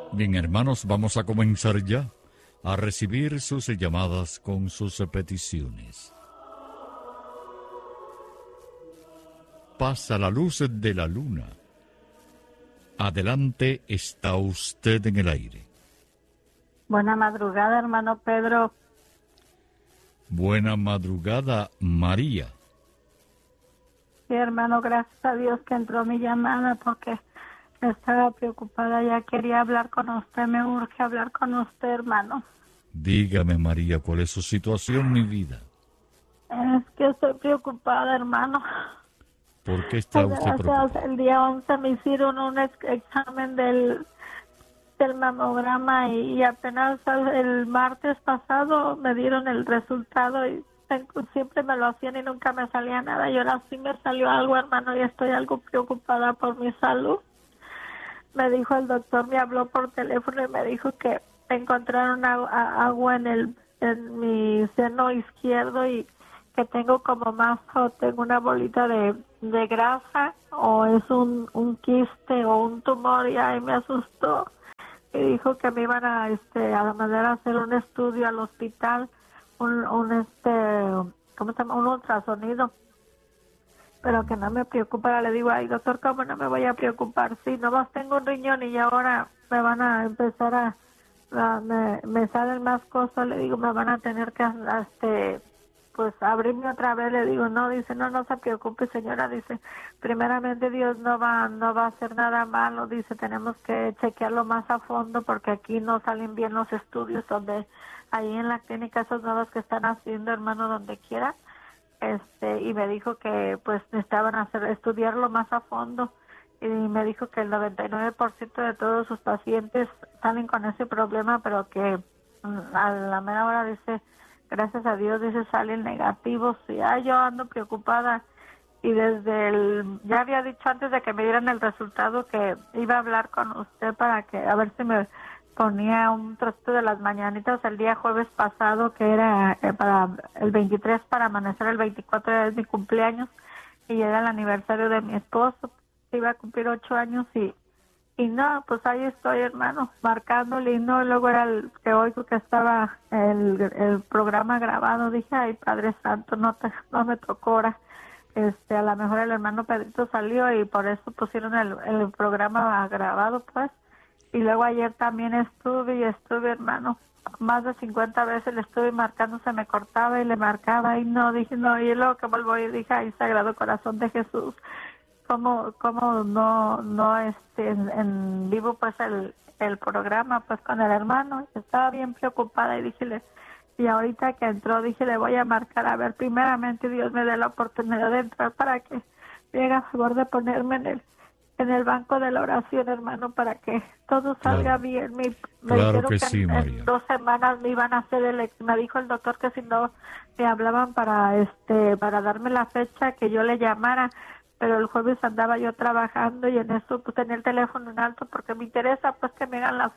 Bien, hermanos, vamos a comenzar ya a recibir sus llamadas con sus peticiones. Pasa la luz de la luna. Adelante, está usted en el aire. Buena madrugada, hermano Pedro. Buena madrugada, María. Sí, hermano, gracias a Dios que entró mi llamada porque estaba preocupada, ya quería hablar con usted, me urge hablar con usted, hermano. Dígame, María, ¿cuál es su situación, mi vida? Es que estoy preocupada, hermano. ¿Por qué está usted preocupada? El día 11 me hicieron un examen del mamograma y apenas el martes pasado me dieron el resultado y siempre me lo hacían y nunca me salía nada y ahora sí me salió algo, hermano, y estoy algo preocupada por mi salud. Me dijo el doctor, me habló por teléfono y me dijo que encontraron agua en mi seno izquierdo y que tengo como masto, tengo una bolita de grasa o es un quiste o un tumor y ahí me asustó. Y dijo que me iban a mandar a hacer un estudio al hospital, ¿cómo se llama? Un ultrasonido. Pero que no me preocupara. Le digo, ay, doctor, ¿cómo no me voy a preocupar? Sí, nomás tengo un riñón y ahora me van a empezar me salen más cosas. Le digo, me van a tener que, pues, abrirme otra vez. Le digo, no, dice, no se preocupe, señora. Dice, primeramente Dios no va a hacer nada malo. Dice, tenemos que chequearlo más a fondo porque aquí no salen bien los estudios donde, ahí en la clínica, esos nuevos que están haciendo, hermano, donde quiera. Y me dijo que pues necesitaban estudiarlo más a fondo y me dijo que el 99% de todos sus pacientes salen con ese problema, pero que a la mera hora, dice, gracias a Dios, dice, salen negativos. Y yo ando preocupada y ya había dicho antes de que me dieran el resultado que iba a hablar con usted para que a ver si me ponía un trocito de las mañanitas el día jueves pasado, que era para el 23, para amanecer el 24 es mi cumpleaños y era el aniversario de mi esposo. Iba a cumplir 8 años y no, pues ahí estoy, hermano, marcándole y no, luego era el que oigo que estaba el programa grabado. Dije, ay, Padre Santo, no me tocó ahora. A lo mejor el hermano Pedrito salió y por eso pusieron el programa grabado, pues. Y luego ayer también estuve, hermano, más de 50 veces le estuve marcando, se me cortaba y le marcaba y no, dije no, y luego que vuelvo y dije, ay, Sagrado Corazón de Jesús, cómo no en vivo pues el programa pues con el hermano. Estaba bien preocupada y y ahorita que entró dije, le voy a marcar, a ver, primeramente Dios me dé la oportunidad de entrar para que me haga favor de ponerme en el banco de la oración, hermano, para que todo salga bien. Me Claro dijeron que sí, María. en 2 semanas me iban a hacer me dijo el doctor que si no me hablaban para darme la fecha que yo le llamara, pero el jueves andaba yo trabajando y en eso pues tenía el teléfono en alto porque me interesa pues que me hagan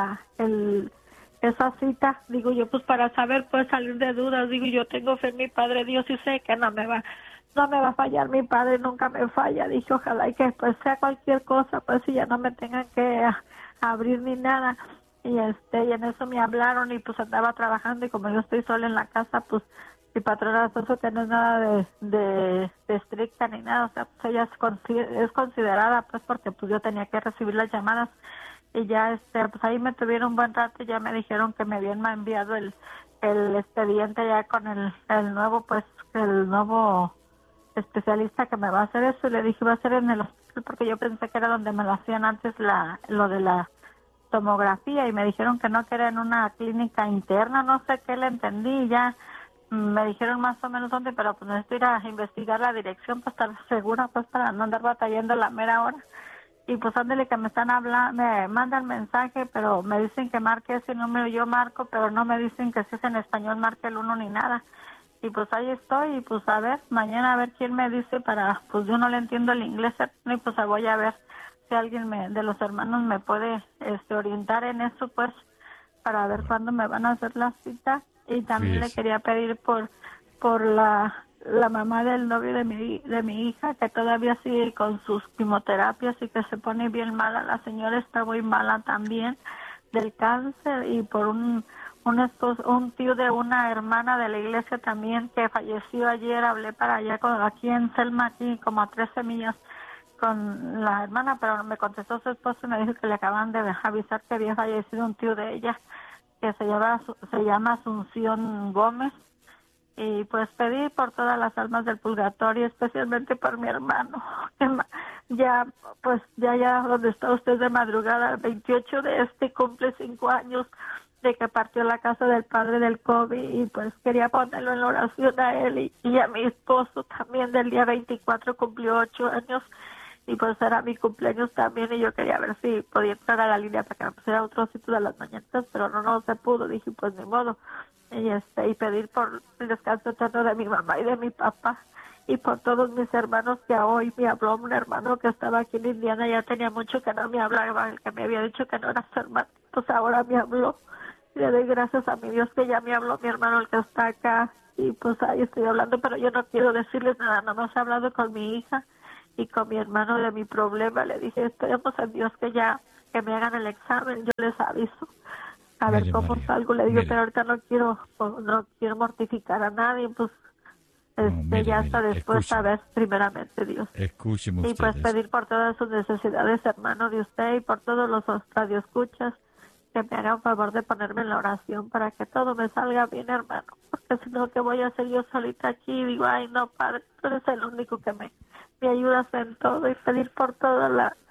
esa cita, digo yo, pues para saber, pues salir de dudas. Digo, yo tengo fe en mi Padre Dios y sé que no me va a fallar mi Padre, nunca me falla. Dije, ojalá y que pues sea cualquier cosa, pues si ya no me tengan que abrir ni nada. Y en eso me hablaron y pues andaba trabajando y como yo estoy sola en la casa, pues mi patrona eso que no es nada de estricta ni nada, o sea, pues ella es considerada pues porque pues yo tenía que recibir las llamadas y ya pues ahí me tuvieron un buen rato y ya me dijeron que me habían enviado el expediente ya con el nuevo especialista que me va a hacer eso, y le dije va a ser en el hospital porque yo pensé que era donde me lo hacían antes lo de la tomografía y me dijeron que no, que era en una clínica interna, no sé qué, le entendí y ya me dijeron más o menos dónde, pero pues necesito ir a investigar la dirección para estar segura, pues para no andar batallando la mera hora. Y pues ándale que me están hablando, me mandan mensaje, pero me dicen que marque ese número, yo marco, pero no me dicen que si es en español marque el 1 ni nada. Y pues ahí estoy, y pues a ver, mañana a ver quién me dice pues yo no le entiendo el inglés, y pues voy a ver si alguien de los hermanos me puede orientar en eso, pues, para ver cuándo me van a hacer la cita. Y también le quería pedir por la mamá del novio de mi hija, que todavía sigue con sus quimioterapias y que se pone bien mala. La señora está muy mala también del cáncer, y por un tío de una hermana de la iglesia también que falleció ayer. Hablé para allá, aquí en Selma, aquí como a 13 millas, con la hermana, pero me contestó su esposo y me dijo que le acaban de avisar que había fallecido un tío de ella, que se llama Asunción Gómez. Y pues pedí por todas las almas del purgatorio, especialmente por mi hermano, que ya donde está usted de madrugada, el 28 de cumple 5 años de que partió la casa del padre del COVID, y pues quería ponerlo en la oración a él y a mi esposo también. Del día 24 cumplió 8 años, y pues era mi cumpleaños también, y yo quería ver si podía entrar a la línea para que me pusiera otro sitio de las mañanitas, pero no se pudo. Dije, pues ni modo. Y pedir por el descanso eterno de mi mamá y de mi papá, y por todos mis hermanos, que hoy me habló un hermano que estaba aquí en Indiana. Ya tenía mucho que no me hablaba, el que me había dicho que no era su hermano, pues ahora me habló. Y le doy gracias a mi Dios que ya me habló mi hermano, el que está acá, y pues ahí estoy hablando, pero yo no quiero decirles nada. Nomás he hablado con mi hija y con mi hermano de mi problema. Le dije, esperemos a Dios que me hagan el examen, yo les aviso a ver cómo María, salgo. Le digo, mire. pero ahorita no quiero mortificar a nadie, pues ya hasta después, escúcheme. a ver, primeramente Dios. Escúcheme Y pues ustedes. pedir por todas sus necesidades, hermano, de usted, y por todos los radioescuchas, que me hagan favor de ponerme en la oración para que todo me salga bien, hermano, porque si no, ¿qué voy a hacer yo solita aquí? Digo, ay no, Padre, tú eres el único que me ayudas en todo, y pedir por todo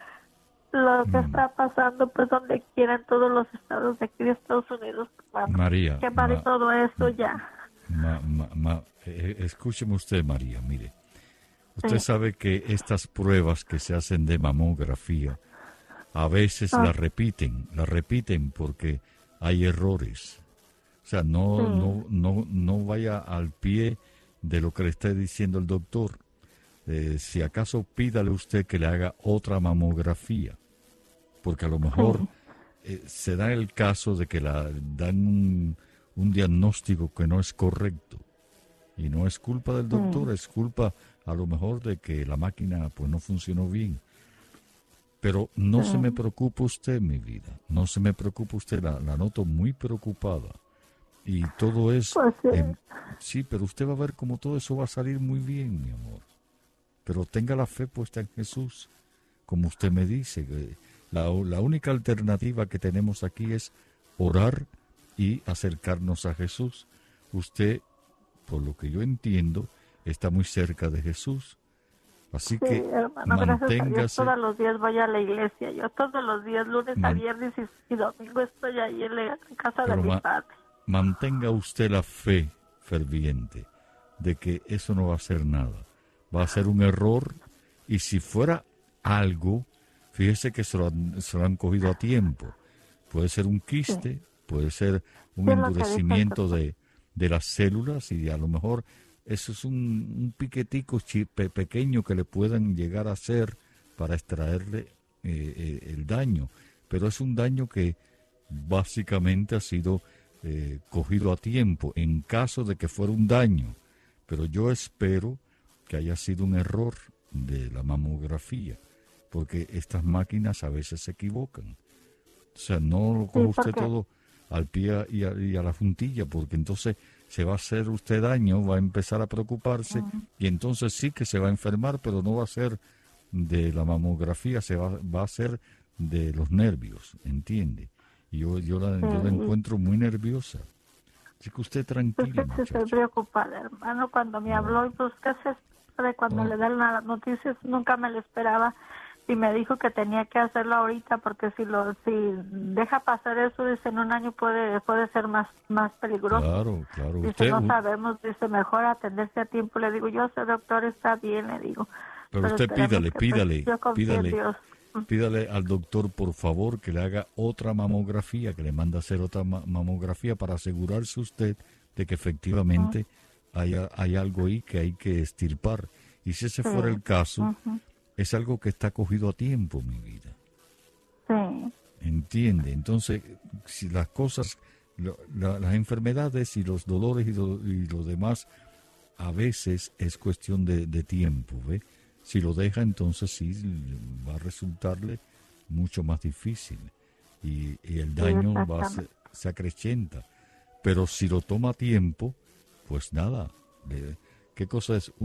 lo que está pasando, pues donde quiera, en todos los estados de aquí de Estados Unidos, hermano. María, Que pare todo esto ya. escúcheme usted, María, mire. Usted Sí. sabe que estas pruebas que se hacen de mamografía a veces las repiten porque hay errores. O sea, no vaya al pie de lo que le esté diciendo el doctor. Si acaso pídale usted que le haga otra mamografía, porque a lo mejor se da el caso de que dan un diagnóstico que no es correcto, y no es culpa del doctor, es culpa a lo mejor de que la máquina pues no funcionó bien. Pero no se me preocupe usted, mi vida, no se me preocupe usted, la noto muy preocupada, y todo es Pues sí, pero usted va a ver cómo todo eso va a salir muy bien, mi amor. Pero tenga la fe puesta en Jesús, como usted me dice. Que la única alternativa que tenemos aquí es orar y acercarnos a Jesús. Usted, por lo que yo entiendo, está muy cerca de Jesús. Así sí, que hermano, gracias a Dios, manténgase. todos los días voy a la iglesia. Yo todos los días, lunes a man- viernes y domingo, estoy ahí en la casa de pero mi padre. mantenga usted la fe ferviente de que eso no va a ser nada. Va a ser un error, y si fuera algo, fíjese que se lo han cogido a tiempo. Puede ser un quiste, puede ser un Sí, es lo que dice el endurecimiento doctor. de las células, y a lo mejor eso es un piquetico pequeño que le puedan llegar a hacer para extraerle el daño. Pero es un daño que básicamente ha sido cogido a tiempo, en caso de que fuera un daño. Pero yo espero que haya sido un error de la mamografía, porque estas máquinas a veces se equivocan. O sea, no lo coja usted todo al pie y a la puntilla, porque entonces se va a hacer usted daño, va a empezar a preocuparse, y entonces sí que se va a enfermar, pero no va a ser de la mamografía, va a ser de los nervios, ¿entiende? Y yo la encuentro muy nerviosa. Así que usted tranquila, Pues que estoy muchacha. preocupada, hermano, cuando me habló, y pues que se espera, cuando le dan las noticias, nunca me lo esperaba, y me dijo que tenía que hacerlo ahorita, porque si deja pasar eso, dice, en un año puede ser más peligroso. Claro. Dice, no sabemos, dice, mejor atenderse a tiempo. Le digo, yo sé, doctor, está bien, le digo. Pero usted esperemos yo confío en Dios. pídale al doctor, por favor, que le haga otra mamografía, que le mande a hacer otra mamografía para asegurarse usted de que efectivamente hay algo ahí que hay que extirpar. Y si ese fuera el caso, es algo que está cogido a tiempo, mi vida. Sí. ¿Entiende? Entonces, si las cosas, las enfermedades y los dolores y lo demás a veces es cuestión de tiempo, ¿ve? Si lo deja, entonces sí va a resultarle mucho más difícil y el daño se acrecienta. Pero si lo toma a tiempo, pues nada. ¿Qué cosa es?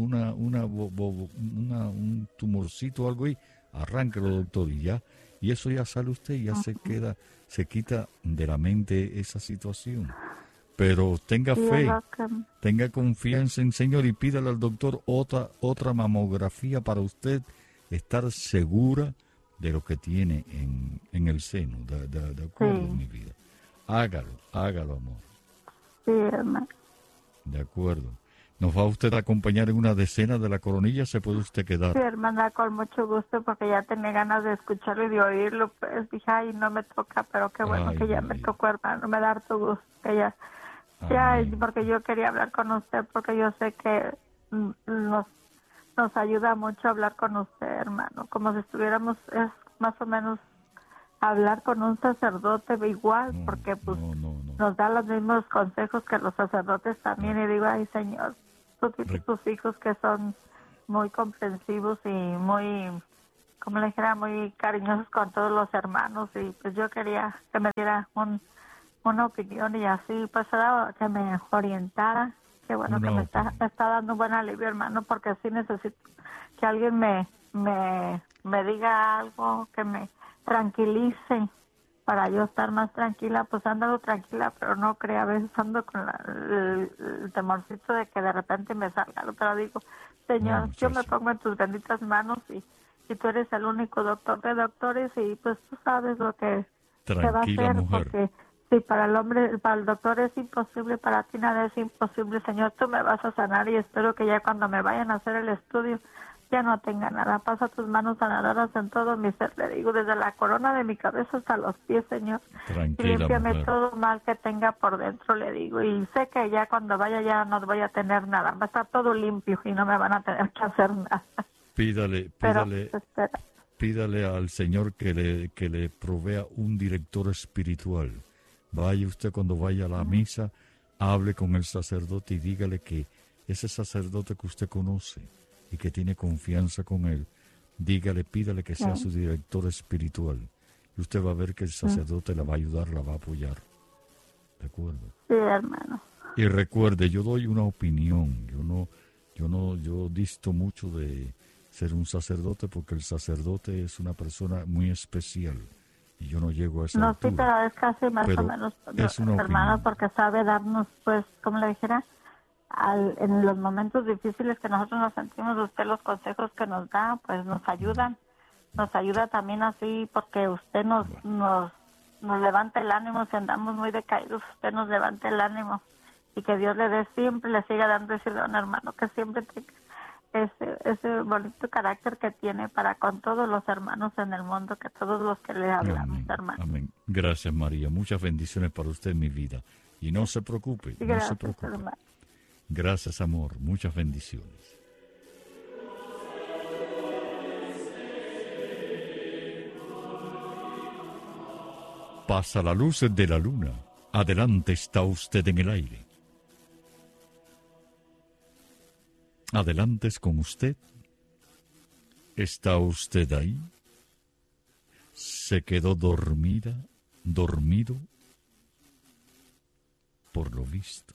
Un tumorcito o algo ahí, arránquelo, doctor, y ya. Y eso ya sale usted y ya se quita de la mente esa situación. Pero tenga fe, tenga confianza en el Señor y pídale al doctor otra mamografía para usted estar segura de lo que tiene en el seno. De acuerdo, mi vida. Hágalo, amor. Sí, hermano. De acuerdo. ¿Nos va usted a acompañar en una decena de la coronilla? ¿Se puede usted quedar? Sí, hermana, con mucho gusto, porque ya tenía ganas de escucharlo y de oírlo. Pues dije, ay, no me toca, pero qué bueno que ya me tocó, hermano. Me da harto gusto que ya, porque yo quería hablar con usted, porque yo sé que nos ayuda mucho hablar con usted, hermano. Como si estuviéramos, es más o menos hablar con un sacerdote igual, porque pues nos da los mismos consejos que los sacerdotes también. Y digo, ay, Señor, tú tienes tus hijos que son muy comprensivos y muy, como le dijera, muy cariñosos con todos los hermanos, y pues yo quería que me diera una opinión y así, pues que me orientara. Qué bueno que me está dando un buen alivio, hermano, porque sí necesito que alguien me diga algo, que me tranquilice para yo estar más tranquila. Pues ando tranquila, pero no crea, a veces ando con el temorcito de que de repente me salga algo, pero digo, Señor, yo me pongo en tus benditas manos y tú eres el único doctor de doctores y pues tú sabes lo que se va a hacer, mujer. Porque si para el hombre, para el doctor es imposible, para ti nada es imposible, Señor, tú me vas a sanar y espero que ya cuando me vayan a hacer el estudio ya no tenga nada. Pasa tus manos sanadoras en todo mi ser, le digo, desde la corona de mi cabeza hasta los pies, Señor. Tranquila, y límpiame mujer. todo mal que tenga por dentro, le digo. Y sé que ya cuando vaya ya no voy a tener nada. Va a estar todo limpio y no me van a tener que hacer nada. Pídale al Señor que le provea un director espiritual. Vaya usted cuando vaya a la misa, hable con el sacerdote y dígale que ese sacerdote que usted conoce y que tiene confianza con él, pídale que sea su director espiritual. Y usted va a ver que el sacerdote la va a ayudar, la va a apoyar. ¿De acuerdo? Sí, hermano. Y recuerde, yo doy una opinión. Yo disto mucho de ser un sacerdote porque el sacerdote es una persona muy especial. Y yo no llego a esa altura. Sí, pero es casi más o menos, hermano, porque sabe darnos, pues, como le dijera, en los momentos difíciles que nosotros nos sentimos, usted los consejos que nos da, pues nos ayudan. Nos ayuda también así, porque usted nos levanta el ánimo. Si andamos muy decaídos, usted nos levanta el ánimo. Y que Dios le siga dando ese don, hermano, que siempre tenga ese bonito carácter que tiene para con todos los hermanos en el mundo, que todos los que le hablamos, hermano. Amén. Gracias, María. Muchas bendiciones para usted, mi vida. Y no se preocupe, no se preocupe. Hermano. Gracias, amor. Muchas bendiciones. Pasa la luz de la luna. Adelante está usted en el aire. Adelante es con usted. ¿Está usted ahí? ¿Se quedó dormido? Por lo visto.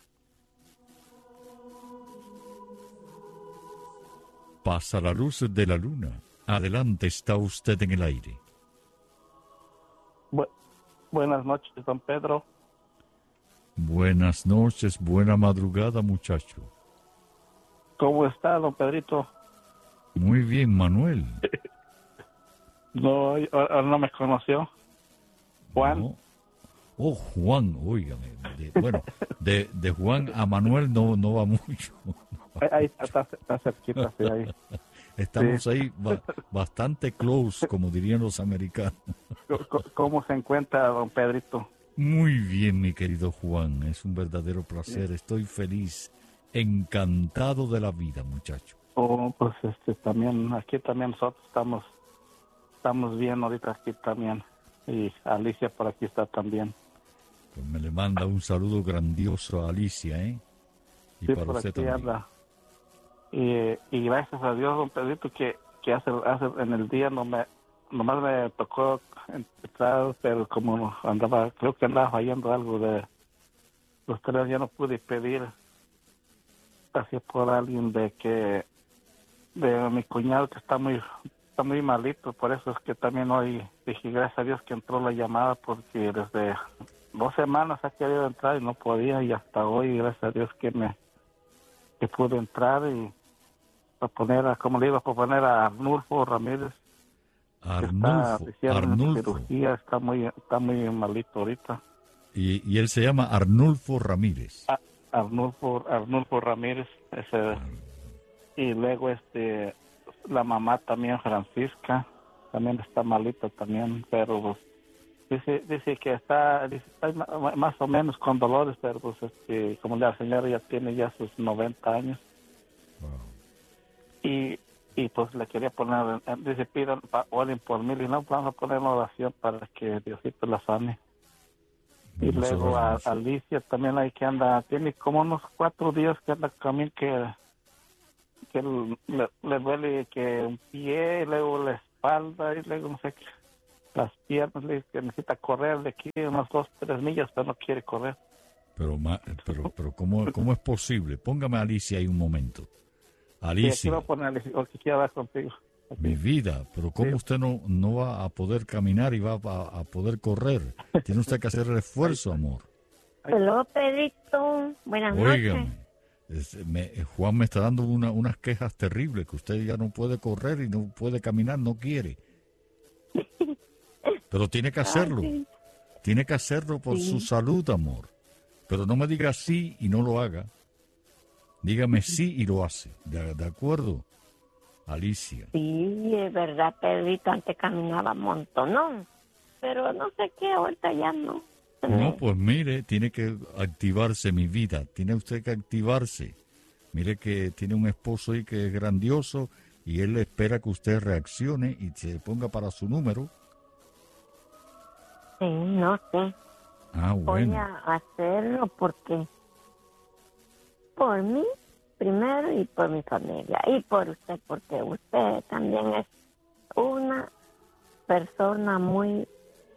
Pasa la luz de la luna. Adelante está usted en el aire. Buenas noches, don Pedro. Buenas noches, buena madrugada, muchacho. ¿Cómo está, don Pedrito? Muy bien, Manuel. No, ahora no me conoció. Juan. No. Oh, Juan, óigame. De Juan a Manuel no va mucho. Ahí está cerquita, sí, ahí. Estamos ahí bastante close, como dirían los americanos. ¿Cómo se encuentra, don Pedrito? Muy bien, mi querido Juan. Es un verdadero placer. Estoy feliz, encantado de la vida, muchacho. Oh, pues también, aquí también nosotros estamos bien ahorita aquí también. Y Alicia por aquí está también. Pues me le manda un saludo grandioso a Alicia, ¿eh? Y sí, para por usted aquí también. anda. Y gracias a Dios, don Pedrito, que hace en el día nomás me tocó entrar, pero como creo que andaba fallando algo de los tres, ya no pude pedir así por alguien de mi cuñado que está muy malito. Por eso es que también hoy dije gracias a Dios que entró la llamada, porque desde 2 semanas ha querido entrar y no podía, y hasta hoy gracias a Dios que pude entrar y como le iba a proponer a Arnulfo Ramírez, que está hicieron Arnulfo. cirugía, está muy malito ahorita. Y él se llama Arnulfo Ramírez. Arnulfo Ramírez, ese. Y luego la mamá también, Francisca, también está malita también, pero pues, dice que está más o menos con dolores, pero pues como la señora ya tiene ya sus 90 años. Wow. Y pues le quería poner, dice, pidan, oren por mí, y no, vamos a poner una oración para que Diosito la sane. Y Vamos a luego orar, a Alicia también hay que anda, tiene como unos 4 días que anda también que le duele que un pie, y luego la espalda, y luego no sé qué, las piernas, que necesita correr de aquí unas 2-3 millas, pero no quiere correr. Pero ¿cómo es posible? Póngame a Alicia ahí un momento. Alicia, Sí, aquí voy a poner a Alicia, porque quiero hablar contigo. Aquí. mi vida, pero ¿cómo Sí. usted no va a poder caminar y va a poder correr? Tiene usted que hacer el esfuerzo, amor. Hello, Pedrito. Buenas noches. Óigame, Juan me está dando unas quejas terribles, que usted ya no puede correr y no puede caminar, no quiere. Pero tiene que hacerlo. Ay, sí. Tiene que hacerlo por su salud, amor. Pero no me diga sí y no lo haga. Dígame sí y lo hace. ¿De acuerdo, Alicia? Sí, es verdad, Pedrito, antes caminaba un montón, ¿no? Pero no sé qué, ahorita ya no. No, pues mire, tiene que activarse, mi vida. Tiene usted que activarse. Mire que tiene un esposo ahí que es grandioso y él espera que usted reaccione y se ponga para su número. Sí, no sé. Ah, Voy bueno. a hacerlo porque por mí primero y por mi familia y por usted, porque usted también es una persona muy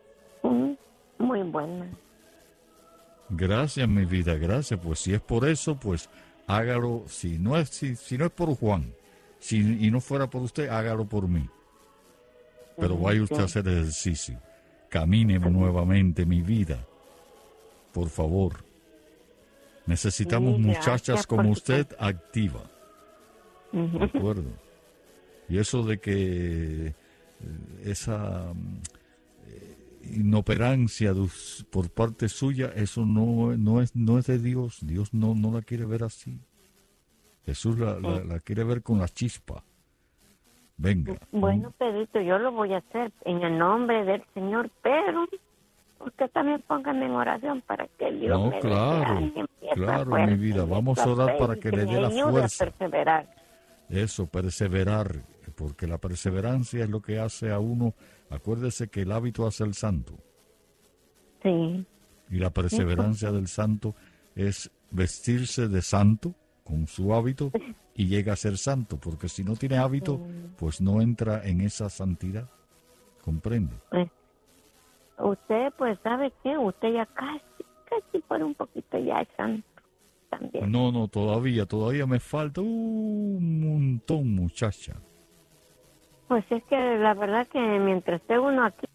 buena. Gracias, mi vida, gracias. Pues si es por eso, pues hágalo. Si no es por Juan, y no fuera por usted, hágalo por mí. Pero vaya usted a hacer ejercicio. Camine nuevamente, mi vida. Por favor. Necesitamos Sí, muchachas gracias como por usted activa. ¿De acuerdo? Y eso de que esa inoperancia por parte suya, eso no es de Dios. Dios no la quiere ver así. Jesús la quiere ver con la chispa. Venga. Bueno, Pedrito, yo lo voy a hacer en el nombre del Señor, pero usted también póngame en oración para que Dios No, me claro, dé esa claro, fuerza mi vida. y Vamos esa a orar fe para y que le me dé la ayude a fuerza. perseverar. Eso, perseverar, porque la perseverancia es lo que hace a uno. Acuérdese que el hábito hace el santo. Sí. Y la perseverancia del santo es vestirse de santo con su hábito y llega a ser santo, porque si no tiene hábito, pues no entra en esa santidad. ¿Comprende? Pues, usted, pues, ¿sabe qué? Usted ya casi por un poquito ya es santo también. No, todavía me falta un montón, muchacha. Pues es que la verdad que mientras esté uno aquí